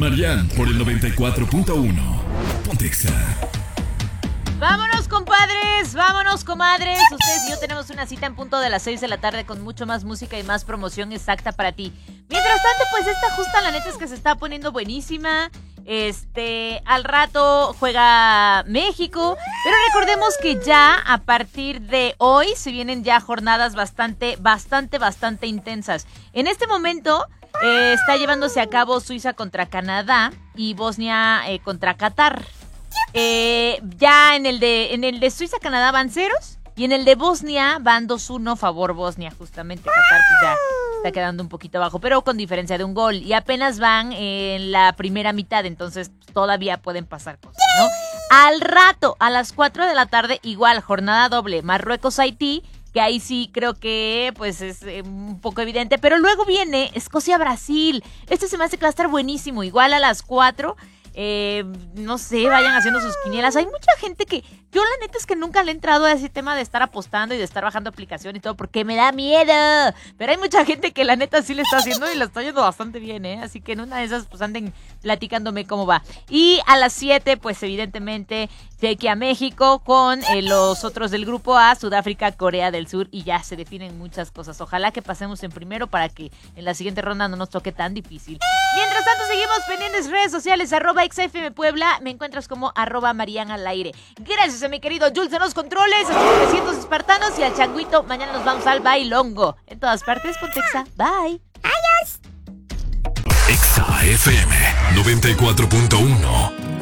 Marian por el 94.1. Pontexa. Vámonos, compadres, vámonos, comadres. Ustedes y yo tenemos una cita en punto de las 6 de la tarde con mucho más música y más promoción exacta para ti. Mientras tanto, pues esta justa, la neta es que se está poniendo buenísima. Al rato juega México, pero recordemos que ya a partir de hoy se vienen ya jornadas bastante intensas. En este momento está llevándose a cabo Suiza contra Canadá y Bosnia contra Qatar. Ya en el de Suiza-Canadá van ceros y en el de Bosnia van 2-1 favor Bosnia, justamente. Qatar pues ya está quedando un poquito abajo, pero con diferencia de un gol. Y apenas van en la primera mitad, entonces todavía pueden pasar cosas, ¿no? Al rato, a las 4 de la tarde, igual, jornada doble, Marruecos-Haití, que ahí sí creo que pues es un poco evidente. Pero luego viene Escocia-Brasil. Este se me hace que va a estar buenísimo, igual a las 4. No sé, vayan haciendo sus quinielas. Hay mucha gente que yo la neta es que nunca le he entrado a ese tema de estar apostando y de estar bajando aplicación y todo porque me da miedo, pero hay mucha gente que la neta sí le está haciendo y le está yendo bastante bien, así que en una de esas pues anden platicándome cómo va. Y a las 7 pues evidentemente Chequia México con los otros del grupo A, Sudáfrica, Corea del Sur, y ya se definen muchas cosas. Ojalá que pasemos en primero para que en la siguiente ronda no nos toque tan difícil. Mientras tanto seguimos pendientes redes sociales, @XFM Puebla, me encuentras como @Marian al aire. Gracias a mi querido Jules en los controles, a sus 300 espartanos y al changuito. Mañana nos vamos al bailongo. En todas partes, Pontexa. Bye. Exa FM 94.1.